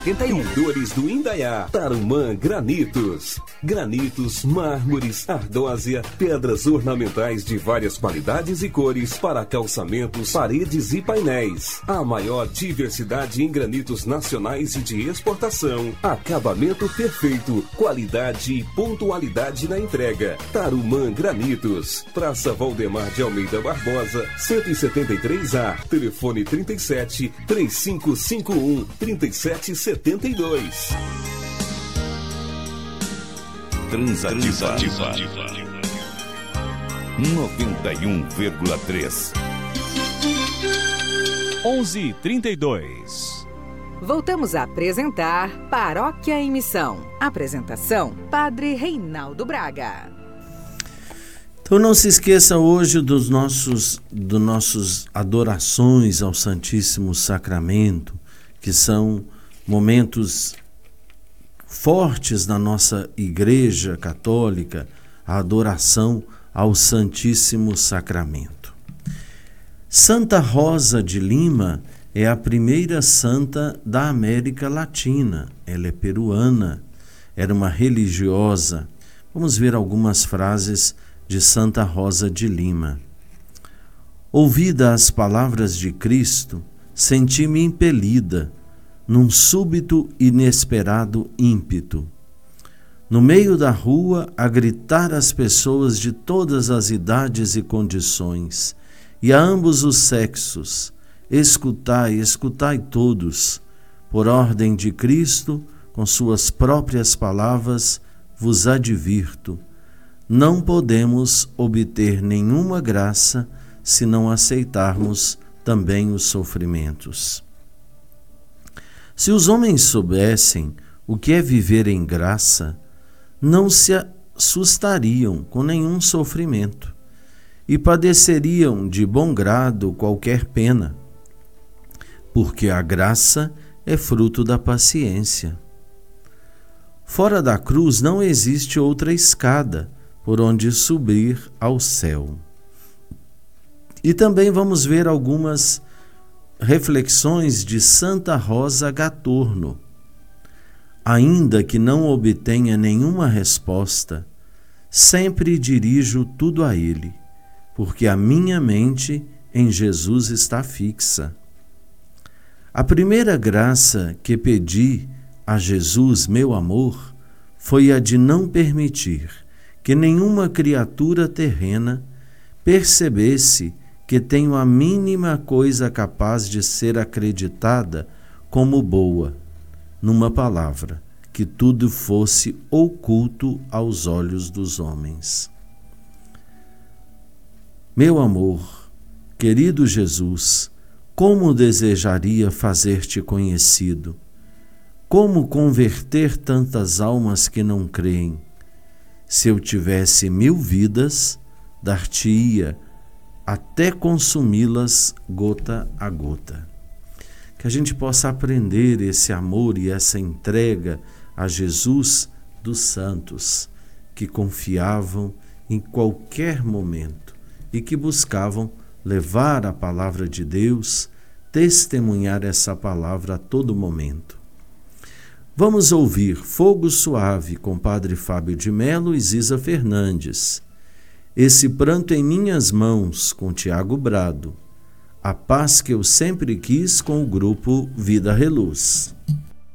Traidores do Indaiá, Tarumã Granitos. Granitos, mármores, ardósia, pedras ornamentais de várias qualidades e cores para calçamentos, paredes e painéis. A maior diversidade em granitos nacionais e de exportação. Acabamento perfeito, qualidade e pontualidade na entrega. Tarumã Granitos. Praça Valdemar de Almeida Barbosa, 173A. Telefone 37 3551 3772. Transativa 91,3. 11h32. Voltamos a apresentar Paróquia em Missão. Apresentação: Padre Reinaldo Braga. Então não se esqueça hoje dos nossos adorações ao Santíssimo Sacramento, que são momentos fortes na nossa Igreja Católica, a adoração ao Santíssimo Sacramento. Santa Rosa de Lima é a primeira santa da América Latina. Ela é peruana, era uma religiosa. Vamos ver algumas frases de Santa Rosa de Lima. Ouvida as palavras de Cristo, senti-me impelida num súbito inesperado ímpeto. No meio da rua, a gritar às pessoas de todas as idades e condições, e a ambos os sexos: escutai, escutai todos, por ordem de Cristo, com suas próprias palavras, vos advirto, não podemos obter nenhuma graça se não aceitarmos também os sofrimentos. Se os homens soubessem o que é viver em graça, não se assustariam com nenhum sofrimento e padeceriam de bom grado qualquer pena, porque a graça é fruto da paciência. Fora da cruz não existe outra escada por onde subir ao céu. E também vamos ver algumas reflexões de Santa Rosa Gatorno. Ainda que não obtenha nenhuma resposta, sempre dirijo tudo a Ele, porque a minha mente em Jesus está fixa. A primeira graça que pedi a Jesus, meu amor, foi a de não permitir que nenhuma criatura terrena percebesse que tenho a mínima coisa capaz de ser acreditada como boa, numa palavra, que tudo fosse oculto aos olhos dos homens. Meu amor, querido Jesus, como desejaria fazer-te conhecido, como converter tantas almas que não creem. Se eu tivesse 1000 vidas, dar-te-ia até consumi-las gota a gota. Que a gente possa aprender esse amor e essa entrega a Jesus dos santos, que confiavam em qualquer momento e que buscavam levar a palavra de Deus, testemunhar essa palavra a todo momento. Vamos ouvir Fogo Suave com Padre Fábio de Mello e Ziza Fernandes. Esse pranto em minhas mãos, com Tiago Brado. A paz que eu sempre quis, com o grupo Vida Reluz.